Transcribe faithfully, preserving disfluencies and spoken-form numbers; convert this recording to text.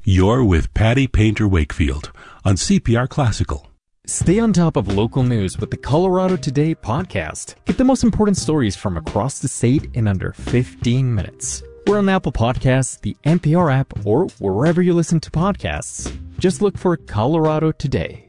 You're with Patty Painter Wakefield on C P R Classical. Stay on top of local news with the Colorado Today podcast. Get the most important stories from across the state in under fifteen minutes. We're on Apple Podcasts, the N P R app, or wherever you listen to podcasts. Just look for Colorado Today.